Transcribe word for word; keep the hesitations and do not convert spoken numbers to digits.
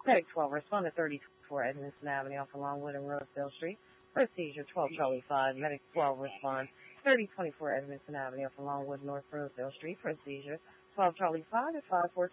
Medic twelve, respond to thirty twenty-four Edmondson Avenue off of Longwood and Rosedale Street for a seizure. twelve Charlie five, Medic twelve, respond thirty twenty-four Edmondson Avenue off of Longwood North Rosedale Street for a seizure. twelve Charlie five at five four